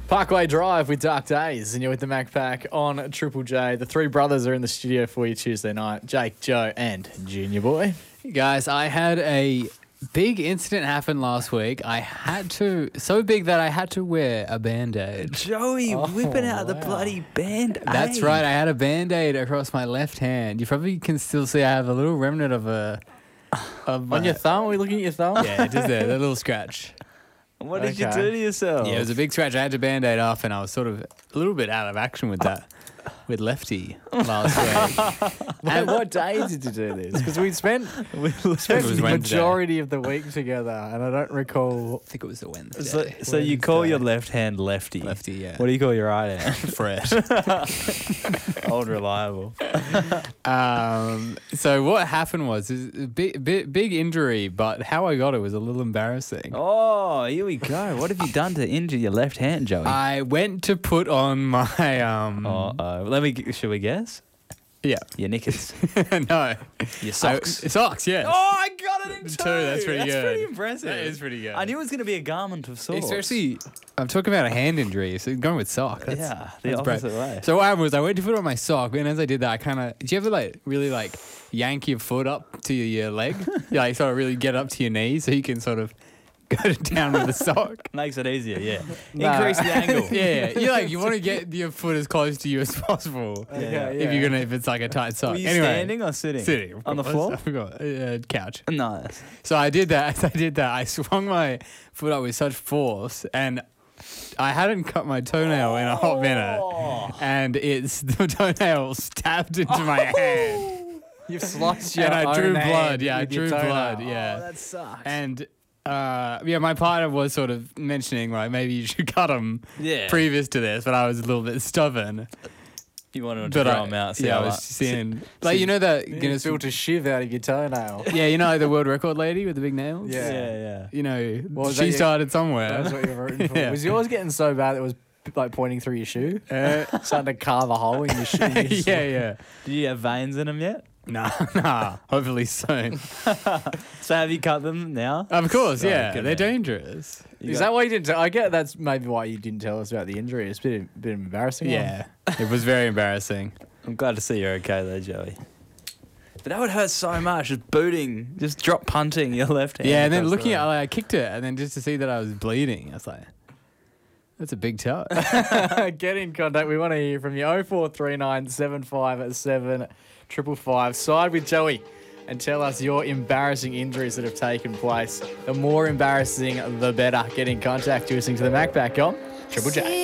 Parkway Drive with Dark Days, and you're with the Mac Pack on Triple J. The three brothers are in the studio for you Tuesday night. Jake, Joe, and Junior Boy. Hey guys, I had a big incident happen last week. So big that I had to wear a Band-Aid. Joey whipping out the bloody Band-Aid. That's right, I had a Band-Aid across my left hand. You probably can still see I have a little remnant of On your thumb? Are we looking at your thumb? Yeah, just there, that little scratch. What did you do to yourself? Yeah, it was a big scratch. I had to Band-Aid off, and I was sort of a little bit out of action with that. With Lefty last week. And what day did you do this? Because we spent It was the Wednesday. majority of the week together, and I don't recall. I think it was a Wednesday. So you call your left hand lefty. Lefty, yeah. What do you call your right hand? Fred. Old reliable. So what happened was a big injury, but how I got it was a little embarrassing. Oh, here we go. What have you done to injure your left hand, Joey? I went to put on my Should we guess? yeah. Your knickers. No. Your socks. Socks, yes. Oh, I got it in two. That's pretty good. That's pretty impressive. That is pretty good. I knew it was going to be a garment of sorts. Especially, I'm talking about a hand injury, so going with sock. the that's opposite brave. way. So what happened was I went to put on my sock, and as I did that, I kind of... Do you ever really yank your foot up to your leg? You sort of really get up to your knees so you can sort of go down with the sock. Makes it easier, yeah. Increase the angle. Yeah, you want to get your foot as close to you as possible. If it's like a tight sock. Were you anyway, standing or sitting? Sitting. On the floor? I forgot. Couch. Nice. So I did that. As I did that, I swung my foot up with such force, and I hadn't cut my toenail in a hot minute, and the toenail stabbed into my hand. You've sliced your And I own drew hand blood. Yeah, I with your drew toenail. blood. Yeah. Oh, that sucks. And my partner was sort of mentioning maybe you should cut them previous to this, but I was a little bit stubborn. You wanted to throw them out. I was seeing that You Guinness built a shiv out of your toenail. Yeah, the world record lady with the big nails. Yeah. She started somewhere. That was what you were rooting for. Yeah. Was yours getting so bad it was like pointing through your shoe? Starting to carve a hole in your shoe? Yeah. Did you have veins in them yet? Nah. Hopefully soon. So have you cut them now? Of course, Oh, yeah. good They're man. dangerous. Is that why you didn't tell? I get that's maybe why you didn't tell us about the injury. It's a bit embarrassing. Yeah. It was very embarrassing. I'm glad to see you're okay though, Joey. But that would hurt so much, just drop punting your left hand. Yeah, and then across looking the at road. I kicked it, and then just to see that I was bleeding, I was like, that's a big toe. Get in contact. We want to hear from you. 0439 757 555. Side with Joey and tell us your embarrassing injuries that have taken place. The more embarrassing, the better. Get in contact. You're listening to the Mac Pack on Triple J.